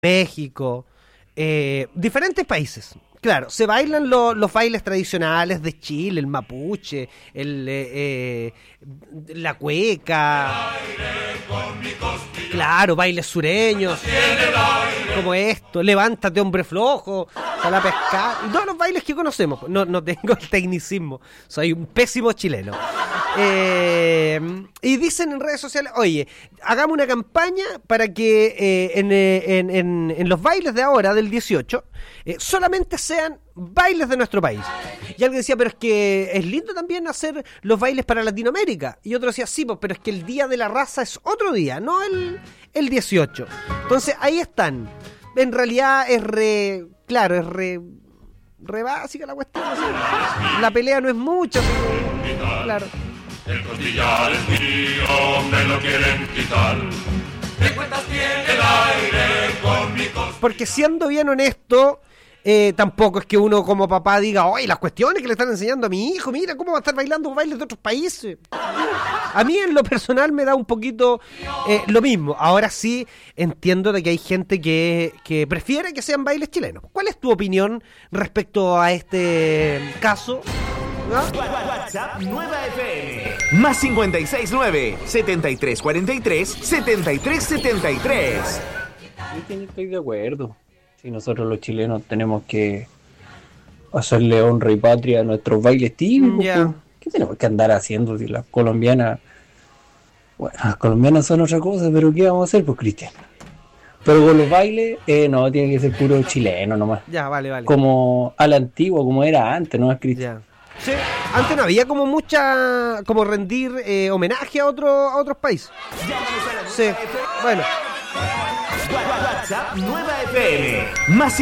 México, diferentes países. Claro, se bailan los bailes tradicionales de Chile, el mapuche, la cueca, claro, bailes sureños, como esto, levántate hombre flojo, sal a pescar, y todos los bailes que conocemos. No tengo el tecnicismo, soy un pésimo chileno. Y dicen en redes sociales, oye, hagamos una campaña para que en los bailes de ahora, del 18, solamente sean bailes de nuestro país. Y alguien decía, pero es que es lindo también hacer los bailes para Latinoamérica. Y otro decía, sí, pues, pero es que el Día de la Raza es otro día, no el 18. Entonces ahí están. En realidad es re básica la cuestión. ¿Sí? La pelea no es mucho, pero, claro. El costillar es mío, me lo quieren quitar. ¿Qué cuentas tiene el aire con mi costillar? Porque siendo bien honesto, tampoco es que uno como papá diga, oye, las cuestiones que le están enseñando a mi hijo, mira cómo va a estar bailando bailes de otros países. A mí en lo personal me da un poquito lo mismo. Ahora sí entiendo de que hay gente que prefiere que sean bailes chilenos. ¿Cuál es tu opinión respecto a este caso? ¿No? WhatsApp Nueva FM más 569-7343-7373. Estoy de acuerdo. Si nosotros los chilenos tenemos que hacerle honra y patria a nuestros bailes típicos, Yeah. ¿qué tenemos que andar haciendo? Si las colombianas, bueno, las colombianas son otra cosa, pero ¿qué vamos a hacer, pues, Cristian? Pero con los bailes, no, tiene que ser puro chileno nomás. Ya, vale. Como a la antigua, como era antes, ¿no, Cristian? Ya. Sí, antes no había como como rendir homenaje a otros países. Sí, bueno. WhatsApp Nueva FM más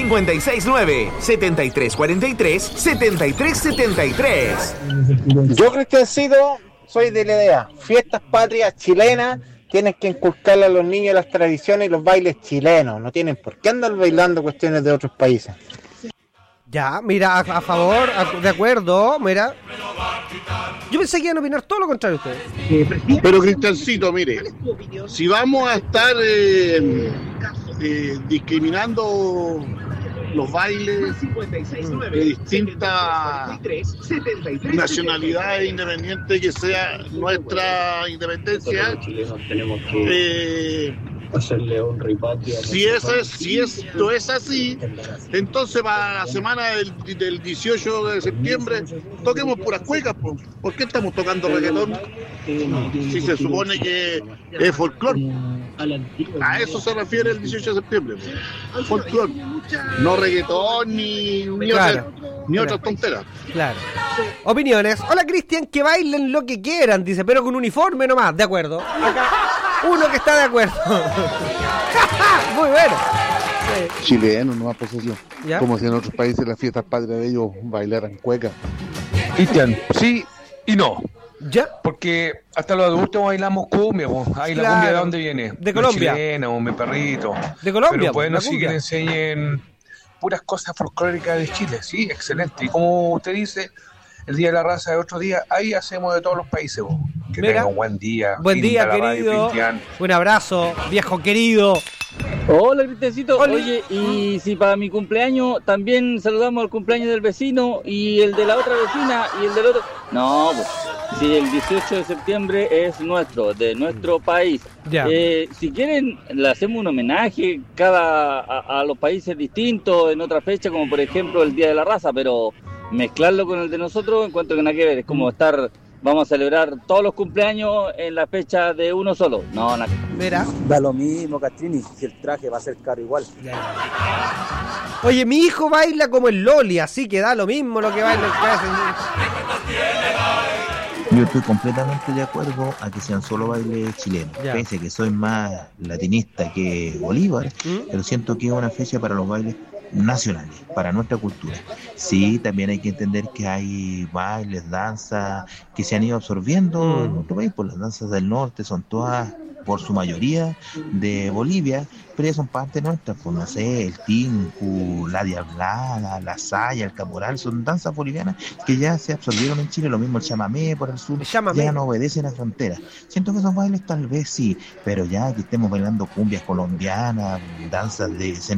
569-7343-7373. Yo, Cristiancito, soy de la idea, fiestas patrias chilenas, tienes que inculcarle a los niños las tradiciones y los bailes chilenos, no tienen por qué andar bailando cuestiones de otros países. Ya, mira, a favor, de acuerdo, mira. Yo pensé que iban a opinar todo lo contrario ustedes. Pero Cristiancito, mire, si vamos a estar discriminando los bailes de distintas nacionalidades independientes que sea nuestra independencia, Hacerle honra y patria. si esto es así, entonces para la semana del 18 de septiembre toquemos puras cuecas, ¿por qué estamos tocando reggaetón? Si se supone que es folclore. A eso se refiere el 18 de septiembre, folclore, no reggaetón ni otras tonteras. Claro. Opiniones. Hola, Cristian, que bailen lo que quieran, dice, pero con uniforme nomás, de acuerdo. Acá, uno que está de acuerdo. Muy bueno. Sí. Chileno, no más posesión. ¿Ya? Como si en otros países las fiestas patrias de ellos bailaran cueca. Cristian, sí y no. ¿Ya? Porque hasta los adultos bailamos cumbia, po. Ahí la cumbia, ¿de dónde viene? De Colombia. Chilena, mi perrito. De Colombia. Pero bueno, la sí cumbia. que le enseñen puras cosas folclóricas de Chile, sí, excelente. Y como usted dice, el Día de la Raza de otro día, ahí hacemos de todos los países, po. Que Mira. tenga un buen día. Buen día, Linda la radio, querido. Cristian. Un abrazo, viejo querido. Hola, Cristiancito. Hola. Oye, y si para mi cumpleaños también saludamos al cumpleaños del vecino y el de la otra vecina y el del otro. No, pues, si el 18 de septiembre es nuestro, de nuestro país. Ya. Si quieren, le hacemos un homenaje a los países distintos en otra fecha, como por ejemplo el Día de la Raza, pero mezclarlo con el de nosotros encuentro que nada que ver. Es como vamos a celebrar todos los cumpleaños en la fecha de uno solo. No, nada. Mira. Da lo mismo, Castrini, si el traje va a ser caro igual. Oye, mi hijo baila como el Loli, así que da lo mismo lo que baila el Yo estoy completamente de acuerdo a que sean solo bailes chilenos. Ya. Pese a que soy más latinista que Bolívar, pero siento que es una fecha para los bailes nacionales, para nuestra cultura. Sí, también hay que entender que hay bailes, danzas que se han ido absorbiendo en nuestro país, por las danzas del norte son todas por su mayoría de Bolivia, pero ya son parte nuestra, pues no sé, el tinku, la diablada, la saya, el caporal, son danzas bolivianas que ya se absorbieron en Chile, lo mismo el chamamé por el sur, ya no obedecen a fronteras. Siento que esos bailes tal vez sí, pero ya que estemos bailando cumbias colombianas, danzas de